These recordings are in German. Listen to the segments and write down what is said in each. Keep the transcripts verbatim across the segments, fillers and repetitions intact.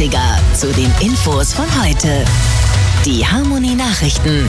achtziger zu den Infos von heute. Die Harmony Nachrichten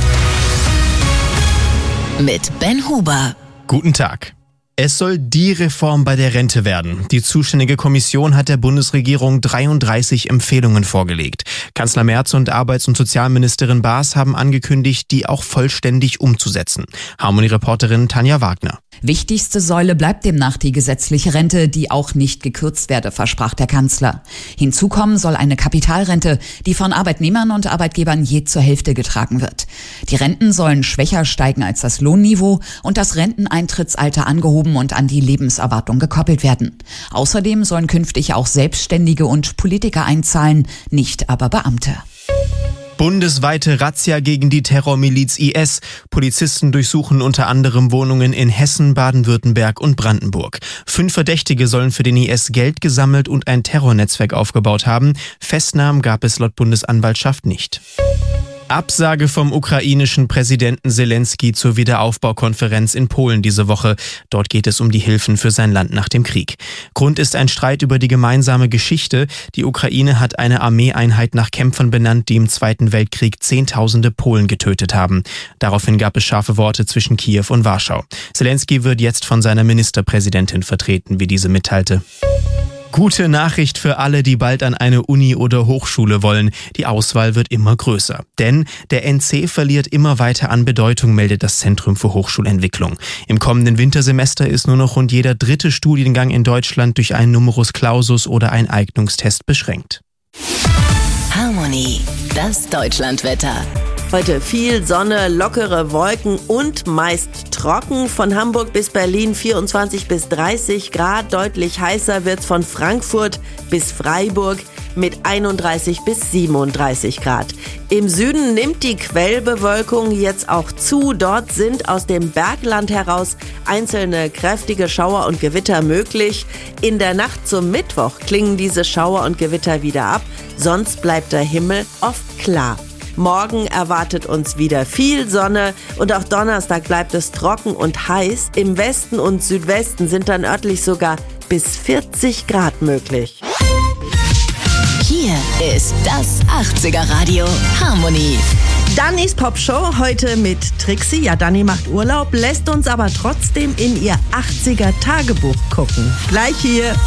mit Ben Huber. Guten Tag. Es soll die Reform bei der Rente werden. Die zuständige Kommission hat der Bundesregierung dreiunddreißig Empfehlungen vorgelegt. Kanzler Merz und Arbeits- und Sozialministerin Baas haben angekündigt, die auch vollständig umzusetzen. Harmony-Reporterin Tanja Wagner. Wichtigste Säule bleibt demnach die gesetzliche Rente, die auch nicht gekürzt werde, versprach der Kanzler. Hinzu kommen soll eine Kapitalrente, die von Arbeitnehmern und Arbeitgebern je zur Hälfte getragen wird. Die Renten sollen schwächer steigen als das Lohnniveau und das Renteneintrittsalter angehoben und an die Lebenserwartung gekoppelt werden. Außerdem sollen künftig auch Selbstständige und Politiker einzahlen, nicht aber Beamte. Bundesweite Razzia gegen die Terrormiliz I S. Polizisten durchsuchen unter anderem Wohnungen in Hessen, Baden-Württemberg und Brandenburg. Fünf Verdächtige sollen für den I S Geld gesammelt und ein Terrornetzwerk aufgebaut haben. Festnahmen gab es laut Bundesanwaltschaft nicht. Absage vom ukrainischen Präsidenten Selensky zur Wiederaufbaukonferenz in Polen diese Woche. Dort geht es um die Hilfen für sein Land nach dem Krieg. Grund ist ein Streit über die gemeinsame Geschichte. Die Ukraine hat eine Armeeeinheit nach Kämpfern benannt, die im Zweiten Weltkrieg Zehntausende Polen getötet haben. Daraufhin gab es scharfe Worte zwischen Kiew und Warschau. Selensky wird jetzt von seiner Ministerpräsidentin vertreten, wie diese mitteilte. Gute Nachricht für alle, die bald an eine Uni oder Hochschule wollen. Die Auswahl wird immer größer. Denn der N C verliert immer weiter an Bedeutung, meldet das Zentrum für Hochschulentwicklung. Im kommenden Wintersemester ist nur noch rund jeder dritte Studiengang in Deutschland durch einen Numerus Clausus oder einen Eignungstest beschränkt. Harmony, das Deutschlandwetter. Heute viel Sonne, lockere Wolken und meist trocken. Von Hamburg bis Berlin vierundzwanzig bis dreißig Grad. Deutlich heißer wird's von Frankfurt bis Freiburg mit einunddreißig bis siebenunddreißig Grad. Im Süden nimmt die Quellbewölkung jetzt auch zu. Dort sind aus dem Bergland heraus einzelne kräftige Schauer und Gewitter möglich. In der Nacht zum Mittwoch klingen diese Schauer und Gewitter wieder ab. Sonst bleibt der Himmel oft klar. Morgen erwartet uns wieder viel Sonne und auch Donnerstag bleibt es trocken und heiß. Im Westen und Südwesten sind dann örtlich sogar bis vierzig Grad möglich. Hier ist das achtziger Radio Harmony. Dannys Popshow heute mit Trixie. Ja, Dani macht Urlaub, lässt uns aber trotzdem in ihr achtziger Tagebuch gucken. Gleich hier.